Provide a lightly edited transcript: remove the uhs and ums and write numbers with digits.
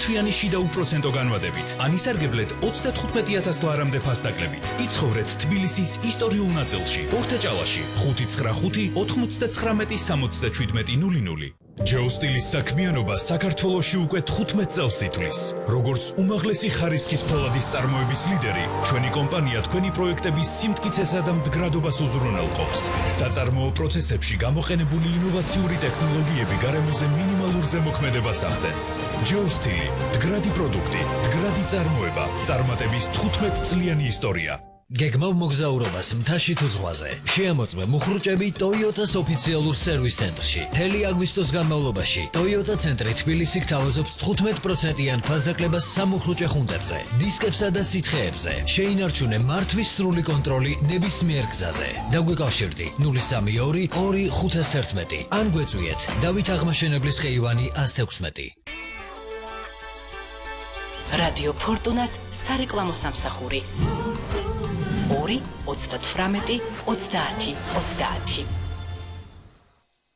ერთთვიანი შიდა უპროცენტო განვადებით. ან ისარგებლეთ 35,000 ლარამდე ფასდაკლებით. იცხოვრეთ თბილისის ისტორიულ ნაწილში, ორთაჭალაში, 595 99 67 00. ჯეოსტილის საქმიანობა საქართველოში უკვე 15 წელს ითვლის. როგორც უმაღლესი ხარისხის ფოლადის წარმოების ლიდერი, ჩვენი კომპანია თქვენი პროექტების სიმტკიცესა და მდგრადობას უზრუნველყოფს. საწარმოო პროცესებში გამოყენებული ინოვაციური ტექნოლოგიები გარემოზე მინიმალურ ზემოქმედებას ახდენს. ჯეოსტილი, მდგრადი პროდუქტი, მდგრადი წარმოება, წარმატების 15 წლიანი ისტორია. გეგმავ მოგზაურობას მთაში თუ ზღვაზე. შეამოწმე მუხრუჭები Toyota-ს ოფიციალურ სერვის ცენტრში. მთელი აგვისტოს განმავლობაში Toyota ცენტრი თბილისი გთავაზობს 15%-იან ფასდაკლებას სამუხრუჭე ხუნტებზე, დისკებსა და სითხეებზე. შეინარჩუნე მართვის სრული კონტროლი ნებისმიერ გზაზე. დაგვიკავშირდი 032 2511 ან გვეწვიეთ დავით აღმაშენებლის ხეივანი 116. რადიო ფორტუნას სარეკლამო სამსახური 2 38 30 30.